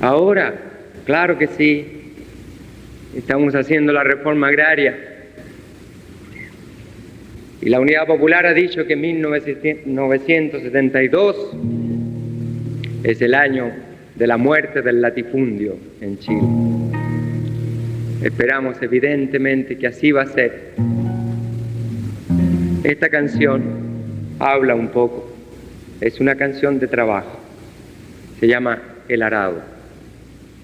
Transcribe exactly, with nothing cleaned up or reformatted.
Ahora, claro que sí, estamos haciendo la reforma agraria. Y la Unidad Popular ha dicho que mil novecientos setenta y dos es el año de la muerte del latifundio en Chile. Esperamos evidentemente que así va a ser. Esta canción habla un poco, es una canción de trabajo, se llama El Arado.